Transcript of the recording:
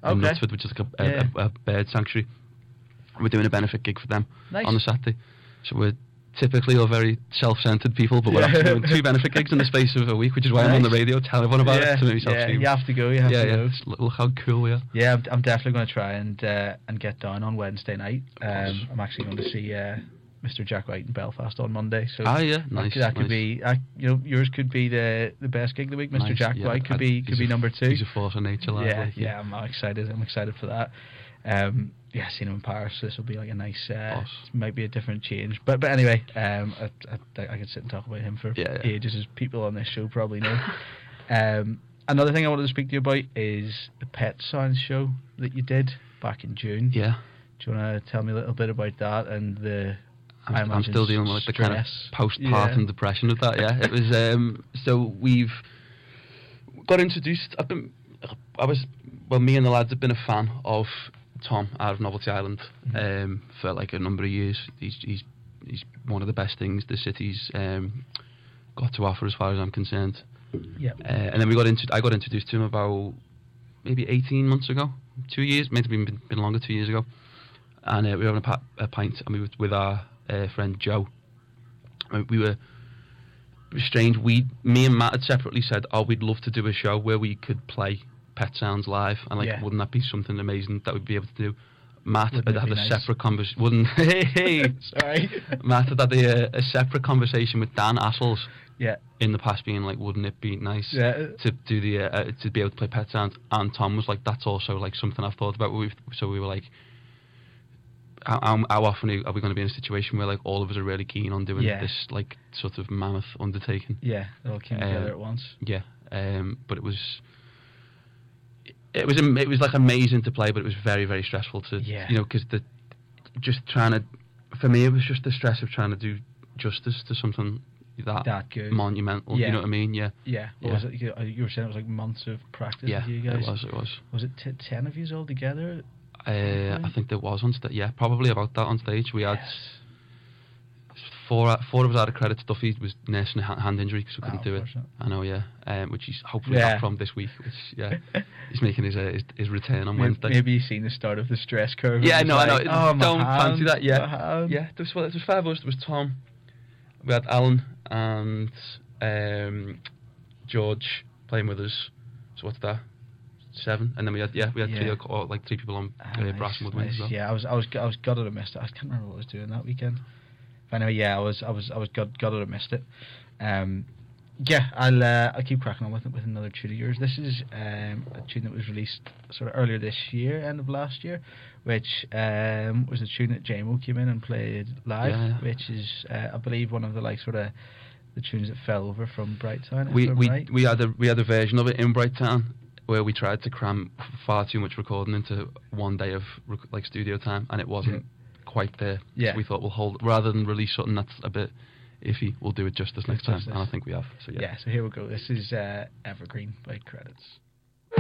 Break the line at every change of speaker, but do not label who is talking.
in Knutsford, which is like a bird sanctuary. We're doing a benefit gig for them on the Saturday. So we're typically all very self-centered people, but we're actually doing 2 benefit gigs in the space of a week, which is why I'm on the radio telling everyone about it to make myself seem...
you have to go, you have to go.
Look how cool we are.
Yeah, I'm definitely going to try and get down on Wednesday night. I'm actually going to see Mr. Jack White in Belfast on Monday. So
nice.
That could be, yours could be the best gig of the week. Mr. Jack White could be number 2.
He's a force of nature,
I'm excited. I'm excited for that. Seeing him in Paris, this will be like a nice, might be a different change. But anyway, I could sit and talk about him for ages, as people on this show probably know. Another thing I wanted to speak to you about is the Pet Sounds show that you did back in June.
Yeah.
Do you want to tell me a little bit about that and the...
I'm still dealing with the kind of postpartum depression of that. Yeah, it was. So we've got introduced. Me and the lads have been a fan of Tom out of Novelty Island for like a number of years. He's one of the best things the city's got to offer, as far as I'm concerned.
Yeah.
And then I got introduced to him about maybe 18 months ago, 2 years, maybe been longer, 2 years ago. And we were having a pint, and we were with our friend Joe. We were... It was strange. Me and Matt had separately said, we'd love to do a show where we could play Pet Sounds live, and wouldn't that be something amazing that we'd be able to do? Matt had had a separate conversation.
Sorry.
Matt had had a separate conversation with Dan Assels.
Yeah.
In the past, being like, wouldn't it be nice to do to be able to play Pet Sounds? And Tom was like, that's also like something I've thought about. So we were like, how often are we going to be in a situation where like all of us are really keen on doing this like sort of mammoth undertaking?
Yeah, they all came together at once.
Yeah, but it was like amazing to play, but it was very, very stressful to because for me it was just the stress of trying to do justice to something that good, monumental. You know what I mean? Yeah.
Was it, you were saying it was like months of practice with you guys?
It was.
Was it 10 of you all together?
I think there was on stage. Yeah, probably about that on stage. We had four of us out of credit. Duffy was nursing a hand injury, so couldn't do it. I know, which he's hopefully back from this week. Which he's making his return on Wednesday.
Maybe you've seen the start of the stress curve.
Yeah, no, I know. Don't fancy that. Yeah, There was 5 of us. There was Tom. We had Alan and George playing with us. So what's that? 7, and then we had 3 people on brass and woodwind as well.
Yeah, I was gutted I missed it. I can't remember what I was doing that weekend. But anyway, I was gutted I missed it. I'll keep cracking on with another tune of yours. This is a tune that was released sort of earlier this year, end of last year, which was a tune that JMO came in and played live, which is I believe one of the like sort of the tunes that fell over from Brighttown.
We had a version of it in Brighttown, where we tried to cram far too much recording into one day of like studio time, and it wasn't quite there.
Yeah.
So we thought we'll hold, rather than release something that's a bit iffy, we'll do it justice next time, and I think we have. So
so here we go. This is Evergreen by Credits.